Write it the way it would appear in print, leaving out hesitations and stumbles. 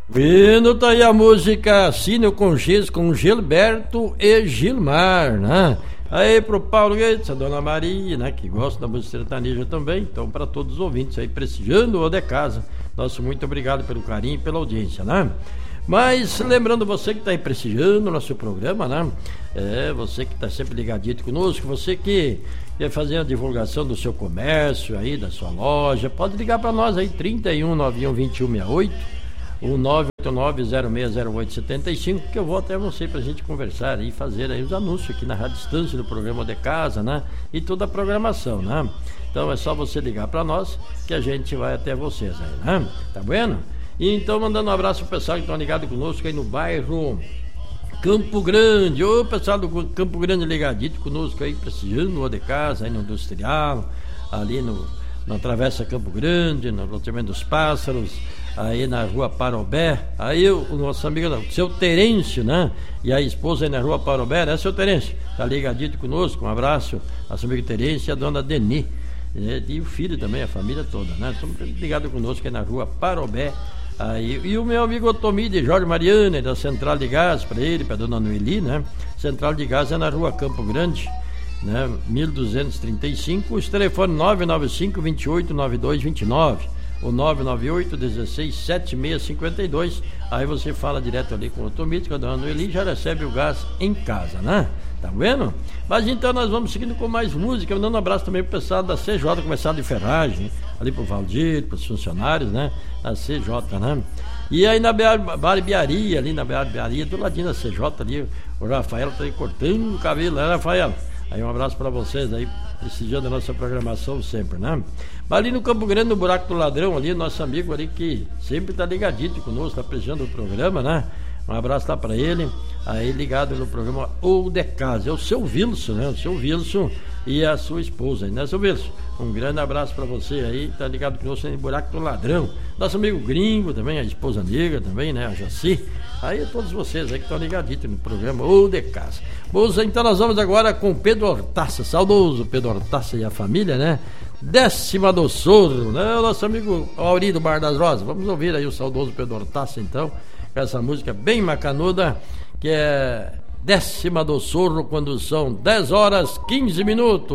Vindo tá aí a música Sino com Giz, com Gilberto e Gilmar, né? Aí pro Paulo Guedes, a Dona Maria, né? Que gosta da música sertaneja também. Então, para todos os ouvintes aí, prestigiando o de casa, nosso muito obrigado pelo carinho e pela audiência, né? Mas lembrando você que está aí prestigiando o nosso programa, né? Você que está sempre ligadinho conosco, você que quer fazer a divulgação do seu comércio aí, da sua loja, pode ligar para nós aí, 31912168, o 989060875, que eu vou até você pra gente conversar e fazer aí os anúncios aqui na Rádio Distância do programa de casa, né? E toda a programação, né? Então é só você ligar para nós que a gente vai até vocês aí, né? Tá bueno? E então mandando um abraço pro pessoal que estão ligados conosco aí no bairro Campo Grande. Ô pessoal do Campo Grande ligadito conosco aí, prestigiando o de casa aí no Industrial, ali na Travessa Campo Grande, no loteamento dos Pássaros, aí na Rua Parobé. Aí o nosso amigo, o seu Terêncio, né? E a esposa aí na Rua Parobé, né, seu Terêncio? Tá ligadito conosco, um abraço, nosso amigo Terêncio e a dona Deni. E o filho também, a família toda, né? Estamos ligados conosco aí na Rua Parobé. Aí, e o meu amigo Otomi de Jorge Mariana, da Central de Gás, para ele, para dona Noeli, né? Central de Gás é na Rua Campo Grande, né? 1235, os telefones 995 28 9229, o 998 16 7652. Aí você fala direto ali com o Otomi, com a dona Noeli, já recebe o gás em casa, né? Tá vendo? Mas então nós vamos seguindo com mais música, mandando um abraço também pro pessoal da CJ, começado de ferragem, ali pro Valdir, pros funcionários, né? Da CJ, né? E aí na barbearia, ali na barbearia, do ladinho da CJ ali, o Rafael tá aí cortando o cabelo, né, Rafael? Aí um abraço pra vocês aí, prestigiando da nossa programação sempre, né? Mas ali no Campo Grande, no Buraco do Ladrão, ali, nosso amigo ali que sempre tá ligadito conosco, tá prestigiando o programa, né? Um abraço lá pra ele, aí ligado no programa O de Casa, é o seu Wilson, né? O seu Wilson e a sua esposa, né, seu Wilson? Um grande abraço pra você aí, tá ligado conosco no Buraco do Ladrão. Nosso amigo Gringo também, a esposa negra também, né? A Jaci. Aí todos vocês aí que estão ligaditos no programa O de Casa. Moça, então nós vamos agora com Pedro Hortaça, saudoso Pedro Hortaça e a família, né? Décima do Sorro, né? O nosso amigo Auri do Bar das Rosas. Vamos ouvir aí o saudoso Pedro Hortaça, então, com essa música bem macanuda, que é Décima do Sorro, quando são 10 horas 15 minutos.